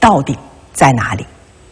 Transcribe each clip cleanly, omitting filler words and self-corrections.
到底在哪里？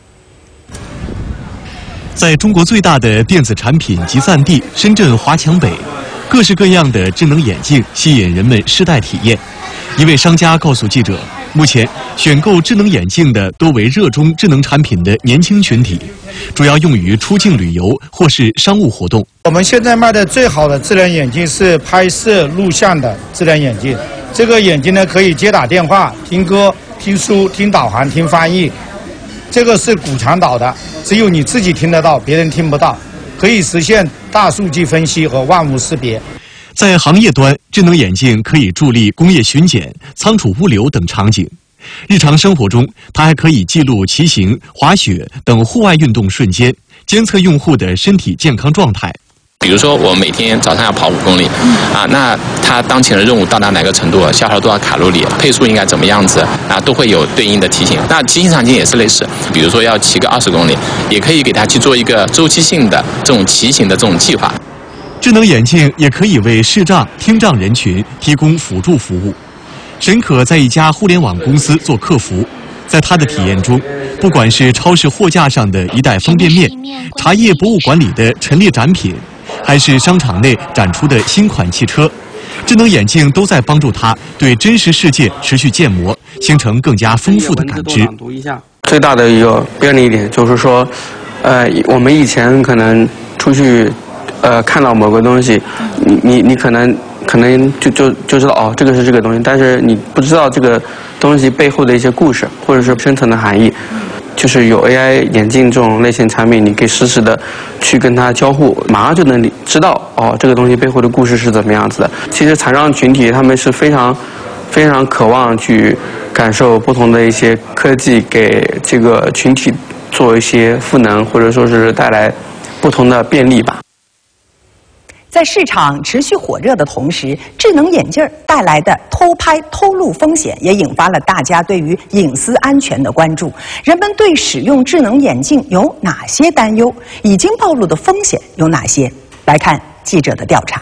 在中国最大的电子产品集散地深圳华强北，各式各样的智能眼镜吸引人们试戴体验。一位商家告诉记者，目前选购智能眼镜的多为热衷智能产品的年轻群体，主要用于出境旅游或是商务活动。 我们现在卖的最好的智能眼镜是拍摄录像的智能眼镜。这个眼镜呢，可以接打电话、听歌、听书、听导航、听翻译。这个是骨强导的，只有你自己听得到，别人听不到，可以实现大数据分析和万物识别。 在行业端，智能眼镜可以助力工业巡检、仓储物流等场景；日常生活中，它还可以记录骑行、滑雪等户外运动瞬间，监测用户的身体健康状态。 比如说，我每天早上要跑5公里，那它当前的任务到达哪个程度，消耗多少卡路里，配速应该怎么样子，都会有对应的提醒。那骑行场景也是类似，比如说要骑个20公里，也可以给它去做一个周期性的这种骑行的这种计划。 智能眼镜也可以为视障、听障人群提供辅助服务。沈可在一家互联网公司做客服，在他的体验中，不管是超市货架上的一袋方便面、茶叶博物馆里的陈列展品，还是商场内展出的新款汽车，智能眼镜都在帮助他对真实世界持续建模，形成更加丰富的感知。 最大的一个便利点就是说，我们以前可能出去，看到某个东西，你可能就知道哦，这个是这个东西，但是你不知道这个东西背后的一些故事或者是深层的含义。就是有 AI 眼镜这种类型产品，你可以实时的去跟它交互，马上就能知道哦，这个东西背后的故事是怎么样子的。其实残障群体他们是非常渴望去感受不同的一些科技给这个群体做一些赋能，或者说是带来不同的便利吧。 在市场持续火热的同时，智能眼镜带来的偷拍偷录风险也引发了大家对于隐私安全的关注。人们对使用智能眼镜有哪些担忧？已经暴露的风险有哪些？来看记者的调查。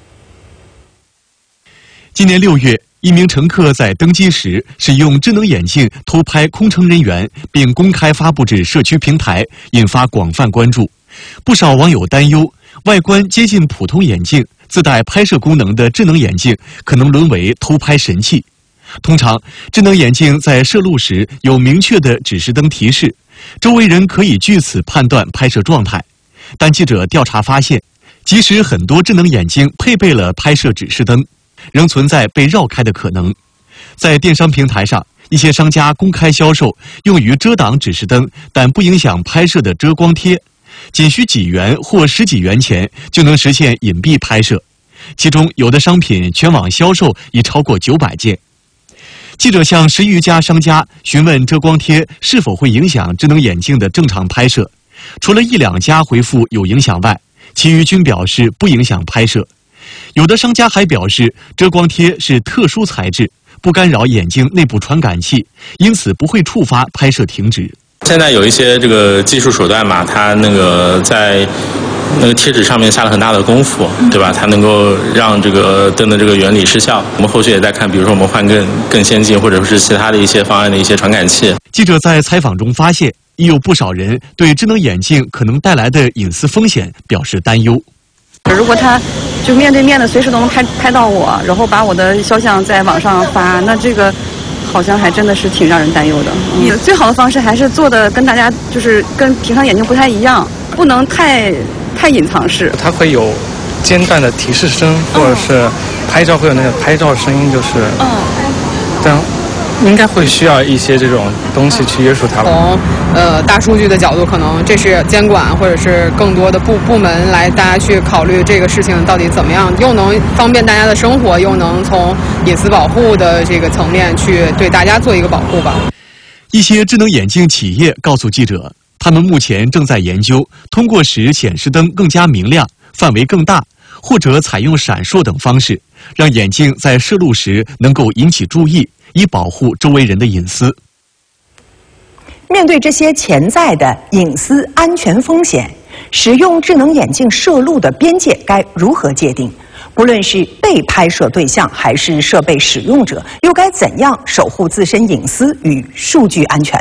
今年6月，一名乘客在登机时使用智能眼镜偷拍空乘人员，并公开发布至社区平台，引发广泛关注。不少网友担忧，外观接近普通眼镜、自带拍摄功能的智能眼镜可能沦为偷拍神器。通常，智能眼镜在摄录时有明确的指示灯提示，周围人可以据此判断拍摄状态。但记者调查发现，即使很多智能眼镜配备了拍摄指示灯，仍存在被绕开的可能。在电商平台上，一些商家公开销售用于遮挡指示灯但不影响拍摄的遮光贴，仅需几元或10几元钱就能实现隐蔽拍摄，其中有的商品全网销售已超过900件。记者向10余家商家询问遮光贴是否会影响智能眼镜的正常拍摄，除了1、2家回复有影响外，其余均表示不影响拍摄。有的商家还表示，遮光贴是特殊材质，不干扰眼镜内部传感器，因此不会触发拍摄停止。 现在有一些这个技术手段嘛，它在贴纸上面下了很大的功夫，对吧？它能够让这个灯的这个原理失效。我们后续也在看，比如说我们换更先进或者是其他的一些方案的一些传感器。 记者在采访中发现，已有不少人对智能眼镜可能带来的隐私风险表示担忧。 如果他就面对面的随时都能拍到我，然后把我的肖像在网上发，那这个好像还真的是挺让人担忧的。最好的方式还是做的跟大家就是跟平常眼镜不太一样，不能太隐藏式。 它会有间断的提示声，或者是拍照会有那个拍照声音，就是但应该会需要一些这种东西去约束它吧。 从大数据的角度，可能这是监管或者是更多的部门来大家去考虑这个事情到底怎么样，又能方便大家的生活，又能从隐私保护的这个层面去对大家做一个保护吧。 一些智能眼镜企业告诉记者，他们目前正在研究通过使显示灯更加明亮、范围更大，或者采用闪烁等方式，让眼镜在摄录时能够引起注意，以保护周围人的隐私。 面对这些潜在的隐私安全风险，使用智能眼镜摄录的边界该如何界定？不论是被拍摄对象还是设备使用者，又该怎样守护自身隐私与数据安全？